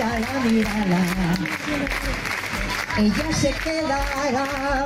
mírala. Ella se quedarà,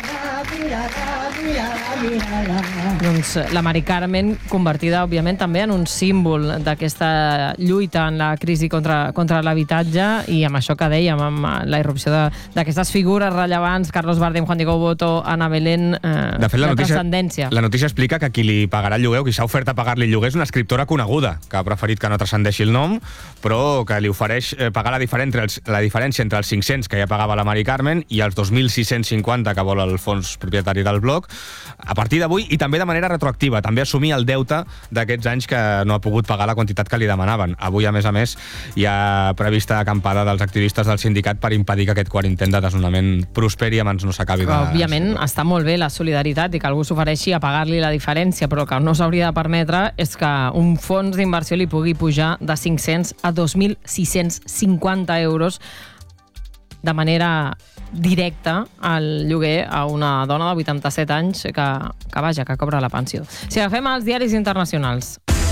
mírala. Doncs la Mari Carmen, convertida, òbviament, també en un símbol d'aquesta lluita en la crisi contra l'habitatge, i amb això que dèiem, amb la irrupció d'aquestes figures rellevants, Carlos Bardem, Juan Diego Boto, Ana Belén, de fet, la transcendència. La notícia explica que qui li pagarà el lloguer, o qui s'ha ofert a pagar-li el lloguer, és una escriptora coneguda, que ha preferit que no transcendeixi el nom, però que li ofereix pagar la diferència entre els 500 que ja pagava la Mari Carmen i els 2.650 que vol el fons propietari del bloc a partir d'avui, i també de manera retroactiva, també assumir el deute d'aquests anys que no ha pogut pagar la quantitat que li demanaven. Avui, a més, hi ha prevista acampada dels activistes del sindicat per impedir que aquest quart intent de desnonament prosperi abans no s'acabi de... Òbviament, està molt bé la solidaritat i que algú s'ofereixi a pagar-li la diferència, però el que no s'hauria de permetre és que un fons d'inversió li pugui pujar de 500 a 2.650 euros de manera directa al lloguer a una dona de 87 anys que cobra la pensió. Si agafem els diaris internacionals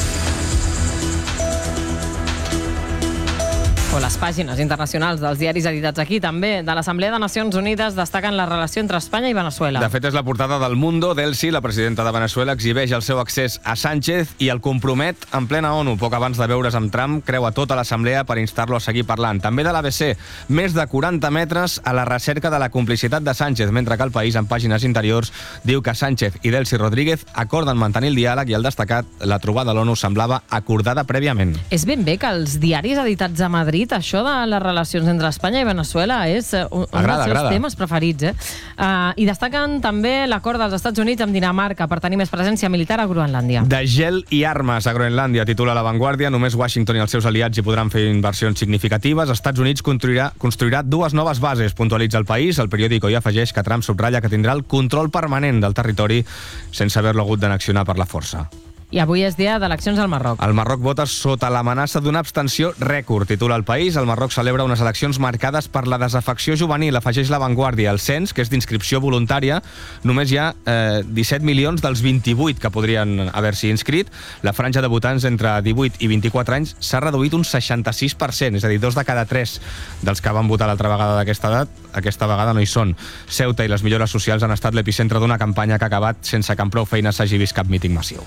o les pàgines internacionals dels diaris editats aquí, també de l'Assemblea de Nacions Unides, destaquen la relació entre Espanya i Veneçuela. De fet, és la portada del Mundo. Delcy, la presidenta de Veneçuela, exhibeix el seu accés a Sánchez i el compromet en plena ONU. Poc abans de veure's amb Trump, creua tota l'Assemblea per instar-lo a seguir parlant. També de l'ABC, més de 40 metres a la recerca de la complicitat de Sánchez, mentre que el País, en pàgines interiors, diu que Sánchez i Delcy Rodríguez acorden mantenir el diàleg, i el destacat, la trobada a l'ONU semblava acordada prèviament. És ben bé que els diaris editats a Madrid, això de les relacions entre Espanya i Veneçuela és un dels seus temes preferits. I destaquen també l'acord dels Estats Units amb Dinamarca per tenir més presència militar a Groenlàndia. De gel i armes a Groenlàndia, titula La Vanguardia. Només Washington i els seus aliats hi podran fer inversions significatives. Estats Units construirà 2 noves bases, puntualitza el País. El periòdico hi afegeix que Trump subratlla que tindrà el control permanent del territori sense haver-lo hagut d'annexionar per la força. I avui és dia d'eleccions al Marroc. El Marroc vota sota l'amenaça d'una abstenció rècord, titula el País. El Marroc celebra unes eleccions marcades per la desafecció juvenil, afegeix La Vanguardia. El cens, que és d'inscripció voluntària, només hi ha 17 milions dels 28 que podrien haver-s'hi inscrit. La franja de votants entre 18 i 24 anys s'ha reduït un 66%, és a dir, 2 de cada 3 dels que van votar l'altra vegada d'aquesta edat, aquesta vegada no hi són. Ceuta i les millores socials han estat l'epicentre d'una campanya que ha acabat sense que amb prou feines s'hagi vist cap míting massiu.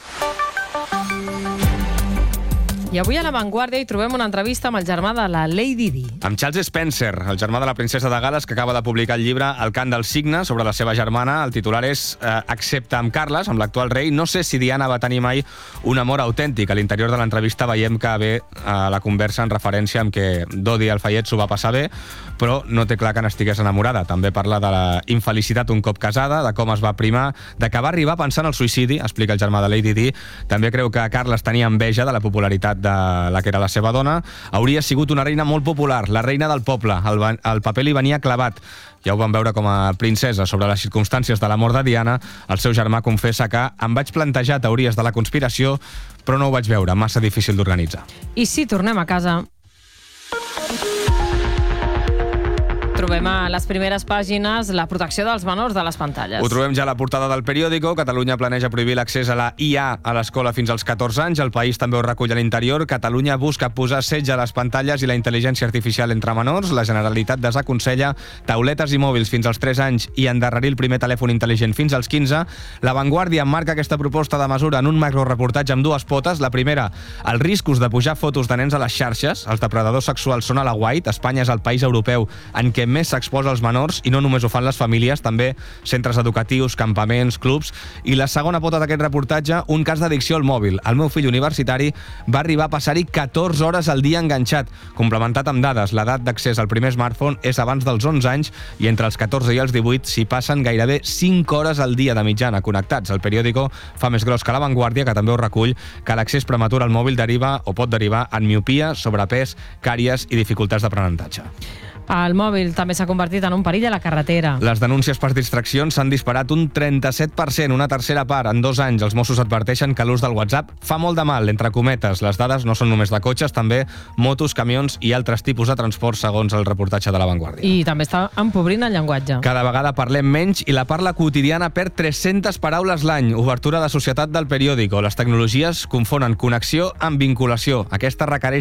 I avui a La Vanguardia hi trobem una entrevista amb el germà de la Lady Di. Amb Charles Spencer, el germà de la princesa de Gal·les, que acaba de publicar el llibre El cant del cigne, sobre la seva germana. El titular és excepte amb Carles, amb l'actual rei, no sé si Diana va tenir mai un amor autèntic. A l'interior de l'entrevista veiem que ve la conversa en referència amb que Dodi Al-Fayed s'ho va passar bé, però no té clar que n'estigués enamorada. També parla de la infelicitat un cop casada, de com es va primar, de que va arribar pensant en el suïcidi, explica el germà de Lady Di. També creu que Carles tenia enveja de la popularitat de la que era la seva dona. Hauria sigut una reina molt popular, la reina del poble. El paper li venia clavat. Ja ho vam veure com a princesa. Sobre les circumstàncies de la mort de Diana, el seu germà confessa que em vaig plantejar teories de la conspiració, però no ho vaig veure, massa difícil d'organitzar. I si tornem a casa, trobem a les primeres pàgines la protecció dels menors de les pantalles. Ho trobem ja a la portada del periòdico. Catalunya planeja prohibir l'accés a la IA a l'escola fins als 14 anys. El País també ho recull a l'interior. Catalunya busca posar setge a les pantalles i la intel·ligència artificial entre menors. La Generalitat desaconsella tauletes i mòbils fins als 3 anys i endarrerir el primer telèfon intel·ligent fins als 15. La Vanguardia emmarca aquesta proposta de mesura en un macroreportatge amb 2 potes. La primera, els riscos de pujar fotos de nens a les xarxes. Els depredadors sexuals són a la White. Espanya és el país europeu en què més s'exposa als menors, i no només ho fan les famílies, també centres educatius, campaments, clubs. I la segona pota d'aquest reportatge, un cas d'addicció al mòbil. El meu fill universitari va arribar a passar-hi 14 hores al dia enganxat. Complementat amb dades, l'edat d'accés al primer smartphone és abans dels 11 anys i entre els 14 i els 18 s'hi passen gairebé 5 hores al dia de mitjana connectats. El periòdico fa més gros que La Vanguardia, que també ho recull, que l'accés prematur al mòbil deriva o pot derivar en miopia, sobrepès, càries i dificultats d'aprenentatge. El mòbil també s'ha convertit en un perill a la carretera. Les denúncies per distraccions s'han disparat un 37%, una tercera part en 2 anys. Els Mossos adverteixen que l'ús del WhatsApp fa molt de mal, entre cometes. Les dades no són només de cotxes, també motos, camions i altres tipus de transport, segons el reportatge de La Vanguardia. I també està empobrint el llenguatge. Cada vegada parlem menys i la parla quotidiana perd 300 paraules l'any. Obertura de societat del periòdico. Les tecnologies confonen connexió amb vinculació. Aquesta requereix